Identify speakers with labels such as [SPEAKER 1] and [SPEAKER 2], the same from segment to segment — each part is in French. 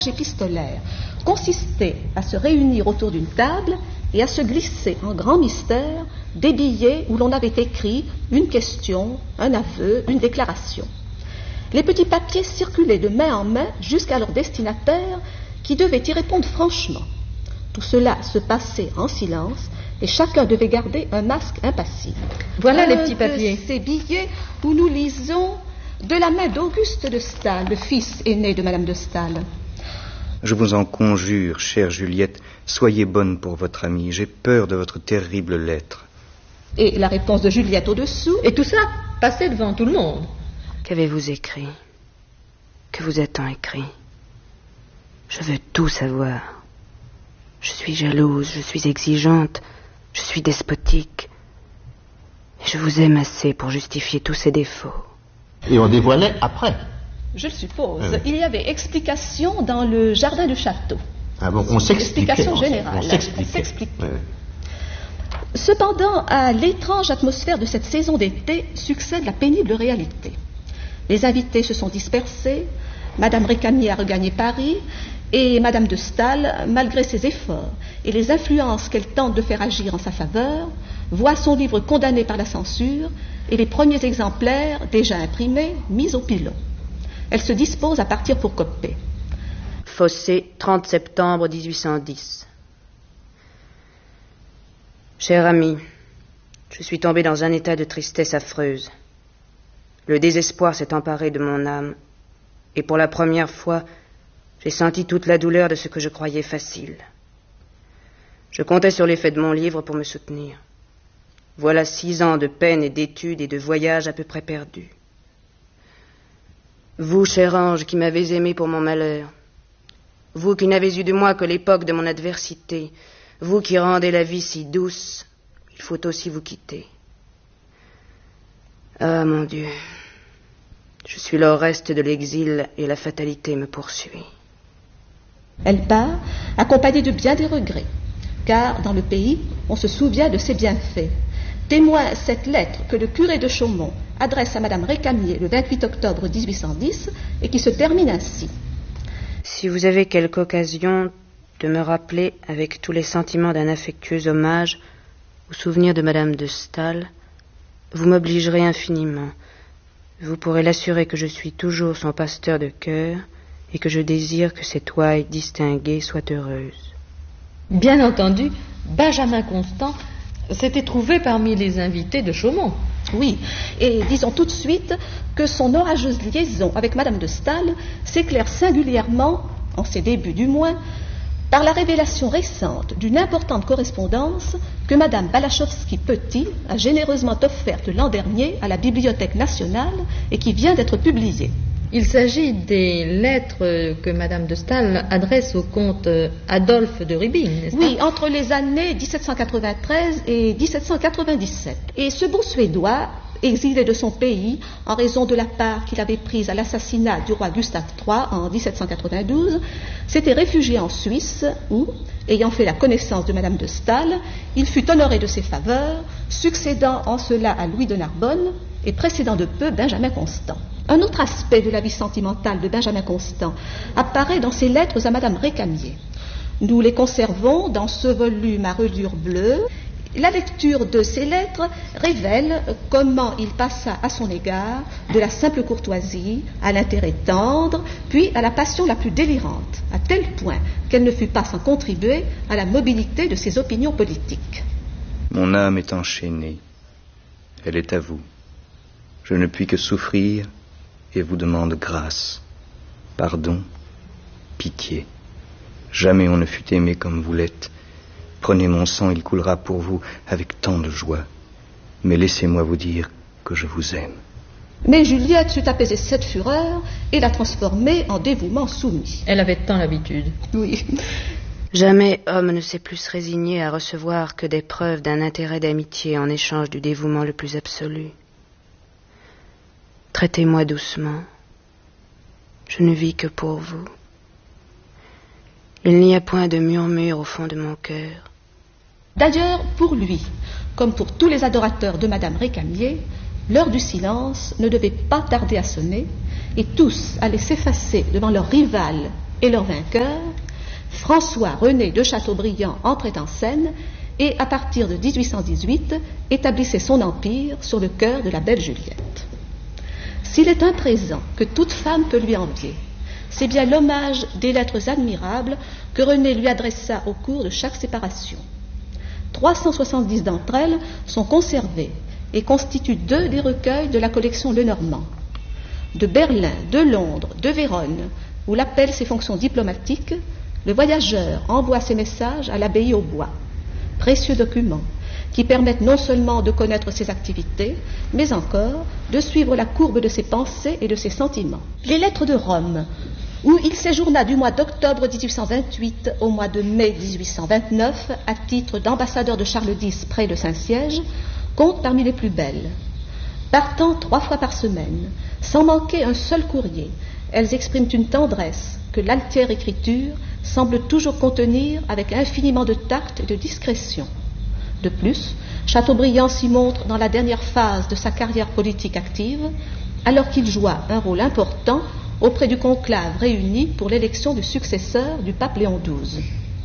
[SPEAKER 1] épistolaire consistait à se réunir autour d'une table et à se glisser en grand mystère des billets où l'on avait écrit une question, un aveu, une déclaration. Les petits papiers circulaient de main en main jusqu'à leur destinataire qui devait y répondre franchement. Tout cela se passait en silence et chacun devait garder un masque impassible.
[SPEAKER 2] Voilà les petits papiers.
[SPEAKER 1] Ces billets où nous lisons de la main d'Auguste de Staël, le fils aîné de Madame de Staël.
[SPEAKER 3] Je vous en conjure, chère Juliette, soyez bonne pour votre amie. J'ai peur de votre terrible lettre.
[SPEAKER 1] Et la réponse de Juliette au-dessous.
[SPEAKER 2] Et tout ça passait devant tout le monde.
[SPEAKER 4] Qu'avez-vous écrit? Que vous a-t-on écrit? Je veux tout savoir. Je suis jalouse, je suis exigeante, je suis despotique. Et je vous aime assez pour justifier tous ces défauts.
[SPEAKER 5] Et on dévoilait après.
[SPEAKER 1] Je le suppose. Il y avait explication dans le jardin du château.
[SPEAKER 5] Ah bon, on s'expliquait.
[SPEAKER 1] Explication générale.
[SPEAKER 5] On s'expliquait.
[SPEAKER 1] Cependant, à l'étrange atmosphère de cette saison d'été succède la pénible réalité. Les invités se sont dispersés, Madame Récamier a regagné Paris, et Madame de Staël, malgré ses efforts et les influences qu'elle tente de faire agir en sa faveur, voit son livre condamné par la censure et les premiers exemplaires, déjà imprimés, mis au pilon. Elle se dispose à partir pour Coppet.
[SPEAKER 4] Fossé, 30 septembre 1810. Cher ami, je suis tombé dans un état de tristesse affreuse. Le désespoir s'est emparé de mon âme, et pour la première fois, j'ai senti toute la douleur de ce que je croyais facile. Je comptais sur l'effet de mon livre pour me soutenir. Voilà 6 ans de peine et d'études et de voyages à peu près perdus. Vous, cher ange, qui m'avez aimé pour mon malheur, vous qui n'avez eu de moi que l'époque de mon adversité, vous qui rendez la vie si douce, il faut aussi vous quitter. Ah, mon Dieu, je suis le reste de l'exil et la fatalité me poursuit.
[SPEAKER 1] Elle part, accompagnée de bien des regrets, car dans le pays, on se souvient de ses bienfaits. Témoin cette lettre que le curé de Chaumont adresse à Madame Récamier le 28 octobre 1810 et qui se termine ainsi.
[SPEAKER 4] Si vous avez quelque occasion de me rappeler avec tous les sentiments d'un affectueux hommage au souvenir de Madame de Staël, vous m'obligerez infiniment. Vous pourrez l'assurer que je suis toujours son pasteur de cœur et que je désire que cette ouaille distinguée soit heureuse.
[SPEAKER 2] Bien entendu, Benjamin Constant s'était trouvé parmi les invités de Chaumont.
[SPEAKER 1] Oui, et disons tout de suite que son orageuse liaison avec Madame de Staël s'éclaire singulièrement, en ses débuts du moins, par la révélation récente d'une importante correspondance que Madame Balachowski-Petit a généreusement offerte l'an dernier à la Bibliothèque nationale et qui vient d'être publiée.
[SPEAKER 2] Il s'agit des lettres que Madame de Staël adresse au comte Adolphe de Rubing, n'est-ce pas?
[SPEAKER 1] Oui, entre les années 1793 et 1797. Et ce beau Suédois, exilé de son pays en raison de la part qu'il avait prise à l'assassinat du roi Gustave III en 1792, s'était réfugié en Suisse où, ayant fait la connaissance de Madame de Staël, il fut honoré de ses faveurs, succédant en cela à Louis de Narbonne et précédant de peu Benjamin Constant. Un autre aspect de la vie sentimentale de Benjamin Constant apparaît dans ses lettres à Madame Récamier. Nous les conservons dans ce volume à reliure bleue. La lecture de ces lettres révèle comment il passa à son égard de la simple courtoisie à l'intérêt tendre, puis à la passion la plus délirante, à tel point qu'elle ne fut pas sans contribuer à la mobilité de ses opinions politiques.
[SPEAKER 3] Mon âme est enchaînée. Elle est à vous. Je ne puis que souffrir et vous demande grâce, pardon, pitié. Jamais on ne fut aimé comme vous l'êtes. Prenez mon sang, il coulera pour vous avec tant de joie. Mais laissez-moi vous dire que je vous aime.
[SPEAKER 1] Mais Juliette sut apaiser cette fureur et la transformer en dévouement soumis.
[SPEAKER 2] Elle avait tant l'habitude.
[SPEAKER 1] Oui.
[SPEAKER 4] Jamais homme ne s'est plus résigné à recevoir que des preuves d'un intérêt d'amitié en échange du dévouement le plus absolu. Traitez-moi doucement. Je ne vis que pour vous. Il n'y a point de murmure au fond de mon cœur.
[SPEAKER 1] D'ailleurs, pour lui, comme pour tous les adorateurs de Madame Récamier, l'heure du silence ne devait pas tarder à sonner, et tous allaient s'effacer devant leur rivale et leur vainqueur, François-René de Chateaubriand entrait en scène et, à partir de 1818, établissait son empire sur le cœur de la belle Juliette. S'il est un présent que toute femme peut lui envier, c'est bien l'hommage des lettres admirables que René lui adressa au cours de chaque séparation. 370 d'entre elles sont conservées et constituent 2 des recueils de la collection Lenormand. De Berlin, de Londres, de Vérone, où l'appelle ses fonctions diplomatiques, le voyageur envoie ses messages à l'abbaye aux bois, précieux documents qui permettent non seulement de connaître ses activités, mais encore de suivre la courbe de ses pensées et de ses sentiments. Les lettres de Rome, où il séjourna du mois d'octobre 1828 au mois de mai 1829 à titre d'ambassadeur de Charles X près de Saint-Siège, comptent parmi les plus belles. Partant 3 fois par semaine, sans manquer un seul courrier, elles expriment une tendresse que l'altière écriture semble toujours contenir avec infiniment de tact et de discrétion. De plus, Chateaubriand s'y montre dans la dernière phase de sa carrière politique active, alors qu'il joua un rôle important auprès du conclave réuni pour l'élection du successeur du pape Léon XII.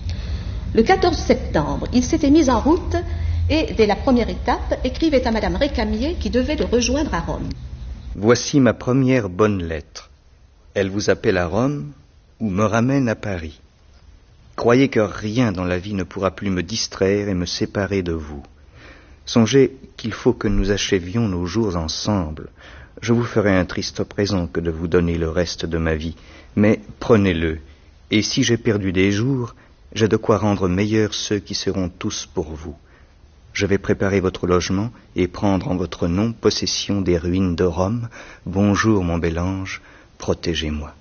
[SPEAKER 1] Le 14 septembre, il s'était mis en route et, dès la première étape, écrivait à Madame Récamier qui devait le rejoindre à Rome.
[SPEAKER 3] Voici ma première bonne lettre. Elle vous appelle à Rome ou me ramène à Paris. Croyez que rien dans la vie ne pourra plus me distraire et me séparer de vous. Songez qu'il faut que nous achevions nos jours ensemble. Je vous ferai un triste présent que de vous donner le reste de ma vie, mais prenez-le, et si j'ai perdu des jours, j'ai de quoi rendre meilleurs ceux qui seront tous pour vous. Je vais préparer votre logement et prendre en votre nom possession des ruines de Rome. Bonjour, mon bel ange, protégez-moi.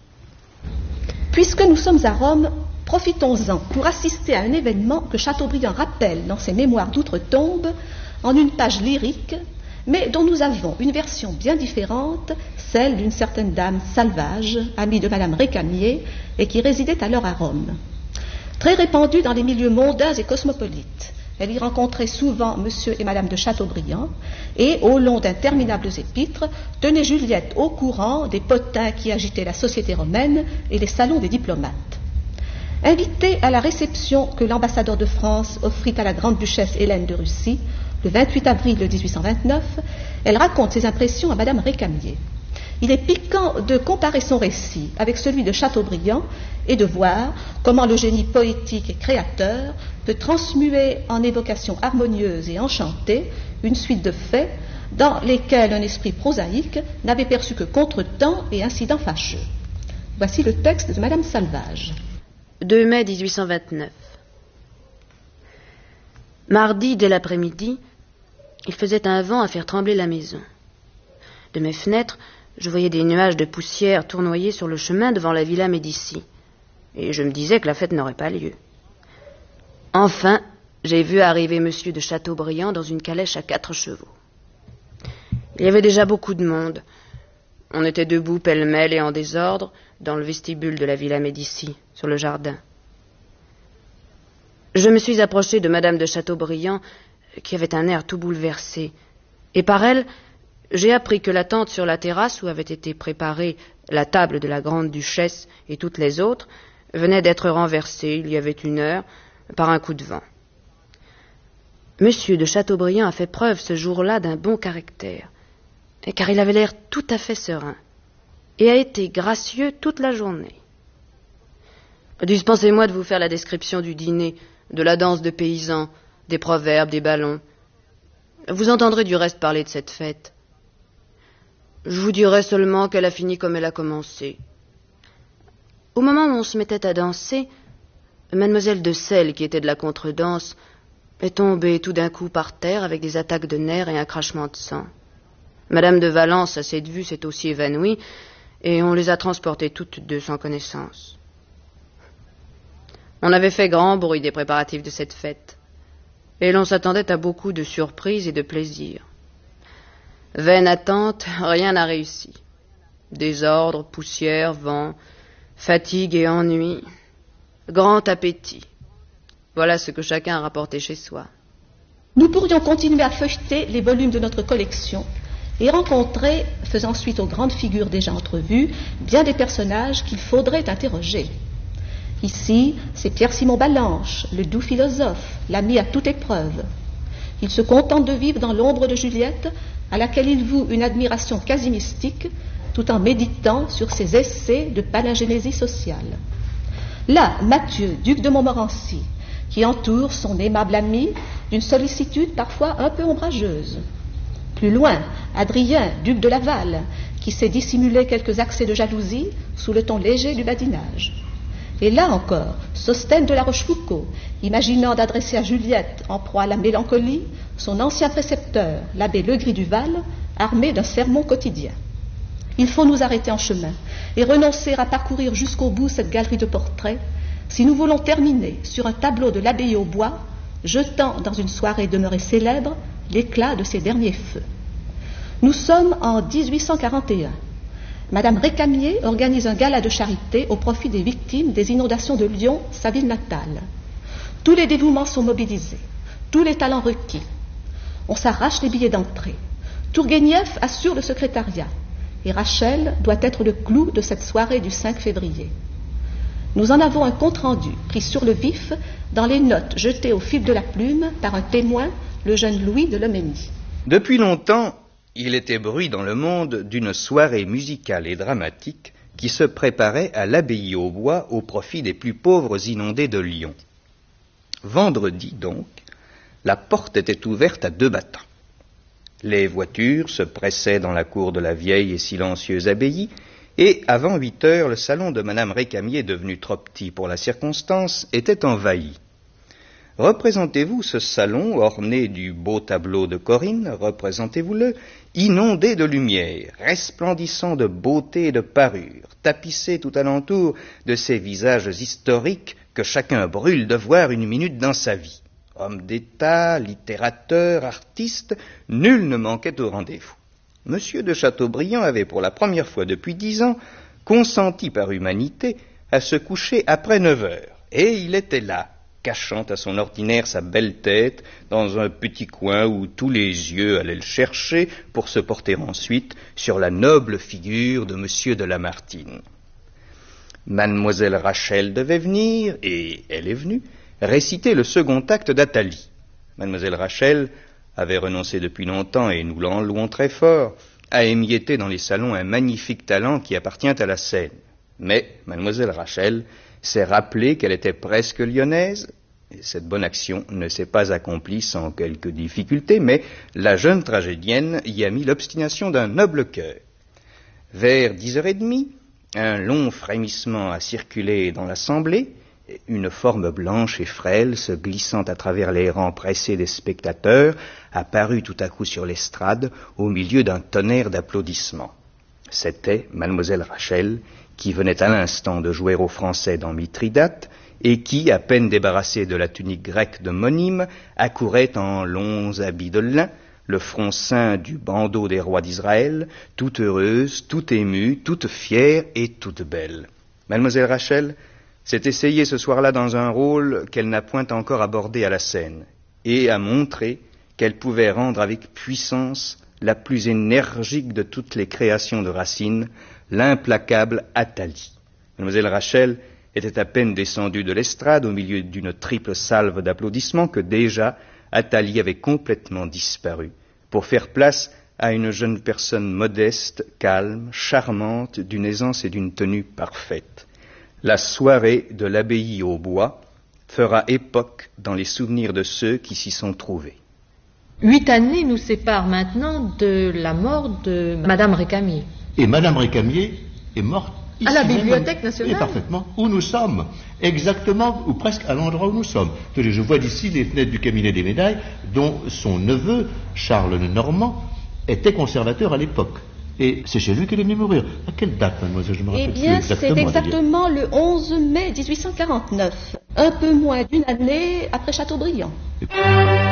[SPEAKER 1] Puisque nous sommes à Rome, profitons-en pour assister à un événement que Chateaubriand rappelle dans ses mémoires d'outre-tombe en une page lyrique, mais dont nous avons une version bien différente, celle d'une certaine dame Salvage, amie de Madame Récamier, et qui résidait alors à Rome. Très répandue dans les milieux mondains et cosmopolites, elle y rencontrait souvent Monsieur et Madame de Chateaubriand, et, au long d'interminables épîtres, tenait Juliette au courant des potins qui agitaient la société romaine et les salons des diplomates. Invitée à la réception que l'ambassadeur de France offrit à la grande-duchesse Hélène de Russie, le 28 avril 1829, elle raconte ses impressions à Madame Récamier. Il est piquant de comparer son récit avec celui de Chateaubriand et de voir comment le génie poétique et créateur peut transmuer en évocation harmonieuse et enchantée une suite de faits dans lesquels un esprit prosaïque n'avait perçu que contretemps et incidents fâcheux. Voici le texte de Madame Salvage.
[SPEAKER 4] 2 mai 1829. Mardi, dès l'après-midi, il faisait un vent à faire trembler la maison. De mes fenêtres, je voyais des nuages de poussière tournoyer sur le chemin devant la villa Médicis, et je me disais que la fête n'aurait pas lieu. Enfin, j'ai vu arriver Monsieur de Chateaubriand dans une calèche à 4 chevaux. Il y avait déjà beaucoup de monde. On était debout pêle-mêle et en désordre dans le vestibule de la villa Médicis, sur le jardin. Je me suis approché de Madame de Chateaubriand, qui avait un air tout bouleversé, et par elle, j'ai appris que la tente sur la terrasse où avait été préparée la table de la grande-duchesse et toutes les autres venait d'être renversée, il y avait 1 heure, par un coup de vent. Monsieur de Chateaubriand a fait preuve ce jour-là d'un bon caractère, car il avait l'air tout à fait serein, et a été gracieux toute la journée. Dispensez-moi de vous faire la description du dîner, de la danse de paysans, des proverbes, des ballons. Vous entendrez du reste parler de cette fête. Je vous dirai seulement qu'elle a fini comme elle a commencé. Au moment où on se mettait à danser, Mademoiselle de Celles, qui était de la contredanse, est tombée tout d'un coup par terre avec des attaques de nerfs et un crachement de sang. Madame de Valence, à cette vue, s'est aussi évanouie, et on les a transportées toutes 2 sans connaissance. On avait fait grand bruit des préparatifs de cette fête, et l'on s'attendait à beaucoup de surprises et de plaisir. Vaine attente, rien n'a réussi. Désordre, poussière, vent, fatigue et ennui, grand appétit. Voilà ce que chacun a rapporté chez soi.
[SPEAKER 1] Nous pourrions continuer à feuilleter les volumes de notre collection et rencontrer, faisant suite aux grandes figures déjà entrevues, bien des personnages qu'il faudrait interroger. Ici, c'est Pierre-Simon Ballanche, le doux philosophe, l'ami à toute épreuve. Il se contente de vivre dans l'ombre de Juliette, à laquelle il voue une admiration quasi mystique, tout en méditant sur ses essais de panagénésie sociale. Là, Mathieu, duc de Montmorency, qui entoure son aimable ami d'une sollicitude parfois un peu ombrageuse. Plus loin, Adrien, duc de Laval, qui sait dissimuler quelques accès de jalousie sous le ton léger du badinage. Et là encore, Sosthène de la Rochefoucauld, imaginant d'adresser à Juliette, en proie à la mélancolie, son ancien précepteur, l'abbé Legris du Val, armé d'un sermon quotidien. Il faut nous arrêter en chemin et renoncer à parcourir jusqu'au bout cette galerie de portraits si nous voulons terminer sur un tableau de l'abbaye au bois, jetant dans une soirée demeurée célèbre l'éclat de ses derniers feux. Nous sommes en 1841. Madame Récamier organise un gala de charité au profit des victimes des inondations de Lyon, sa ville natale. Tous les dévouements sont mobilisés, tous les talents requis. On s'arrache les billets d'entrée. Tourguenieff assure le secrétariat et Rachel doit être le clou de cette soirée du 5 février. Nous en avons un compte-rendu pris sur le vif dans les notes jetées au fil de la plume par un témoin, le jeune Louis de Loménie.
[SPEAKER 3] Depuis longtemps, il était bruit dans le monde d'une soirée musicale et dramatique qui se préparait à l'abbaye au bois au profit des plus pauvres inondés de Lyon. Vendredi, donc, la porte était ouverte à 2 battants. Les voitures se pressaient dans la cour de la vieille et silencieuse abbaye, et avant 8 heures, le salon de Madame Récamier, devenu trop petit pour la circonstance, était envahi. Représentez-vous ce salon orné du beau tableau de Corinne, représentez-vous-le, inondé de lumière, resplendissant de beauté et de parure, tapissé tout alentour de ces visages historiques que chacun brûle de voir une minute dans sa vie. Hommes d'État, littérateurs, artistes, nul ne manquait au rendez-vous. Monsieur de Chateaubriand avait pour la première fois depuis 10 ans consenti par humanité à se coucher après 9 heures, et il était là, cachant à son ordinaire sa belle tête dans un petit coin où tous les yeux allaient le chercher pour se porter ensuite sur la noble figure de monsieur de Lamartine. Mademoiselle Rachel devait venir, et elle est venue, réciter le second acte d'Athalie. Mademoiselle Rachel avait renoncé depuis longtemps, et nous l'en louons très fort, à émietter dans les salons un magnifique talent qui appartient à la scène. Mais Mademoiselle Rachel s'est rappelé qu'elle était presque lyonnaise, et cette bonne action ne s'est pas accomplie sans quelques difficultés, mais la jeune tragédienne y a mis l'obstination d'un noble cœur. Vers 10h30, un long frémissement a circulé dans l'assemblée, une forme blanche et frêle, se glissant à travers les rangs pressés des spectateurs, apparut tout à coup sur l'estrade, au milieu d'un tonnerre d'applaudissements. C'était Mademoiselle Rachel, qui venait à l'instant de jouer aux Français dans Mithridate, et qui, à peine débarrassée de la tunique grecque de Monime, accourait en longs habits de lin, le front ceint du bandeau des rois d'Israël, toute heureuse, toute émue, toute fière et toute belle. Mademoiselle Rachel s'est essayée ce soir-là dans un rôle qu'elle n'a point encore abordé à la scène, et a montré qu'elle pouvait rendre avec puissance la plus énergique de toutes les créations de Racine, l'implacable Athalie. Mademoiselle Rachel était à peine descendue de l'estrade au milieu d'une triple salve d'applaudissements que déjà Athalie avait complètement disparu pour faire place à une jeune personne modeste, calme, charmante, d'une aisance et d'une tenue parfaite. La soirée de l'abbaye au bois fera époque dans les souvenirs de ceux qui s'y sont trouvés.
[SPEAKER 2] 8 années nous séparent maintenant de la mort de Madame Récamier.
[SPEAKER 5] Et Madame Récamier est morte ici
[SPEAKER 2] à la
[SPEAKER 5] même,
[SPEAKER 2] Bibliothèque nationale.
[SPEAKER 5] Et parfaitement où nous sommes, exactement ou presque à l'endroit où nous sommes. Je vois d'ici les fenêtres du cabinet des médailles, dont son neveu, Charles le Normand, était conservateur à l'époque. Et c'est chez lui qu'elle est venue mourir. À quelle date, mademoiselle, je me rappelle plus exactement.
[SPEAKER 1] C'est exactement le 11 mai 1849, un peu moins d'une année après Chateaubriand.